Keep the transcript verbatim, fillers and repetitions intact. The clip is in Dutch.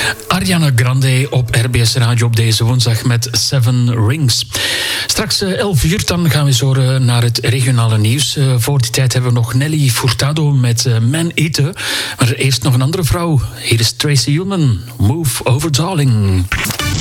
Ariana Grande op R B S Radio op deze woensdag met Seven Rings. Straks elf uur dan gaan we eens horen naar het regionale nieuws. Uh, voor die tijd hebben we nog Nelly Furtado met uh, Man Eater. Maar eerst nog een andere vrouw. Hier is Tracy Ullman. Move Over Darling.